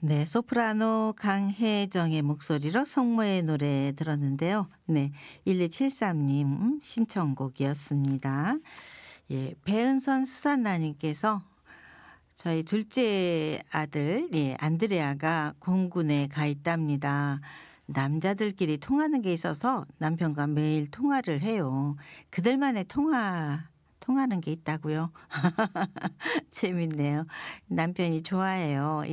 네. 소프라노 강혜정의 목소리로 성모의 노래 들었는데요. 네. 1273 님 신청곡이었습니다. 예. 배은선 수산나님께서 저희 둘째 아들 안드레아가 공군에 가 있답니다. 남자들끼리 통하는 게 있어서 남편과 매일 통화를 해요. 그들만의 통하는 게 있다고요? 재밌네요. 남편이 좋아해요.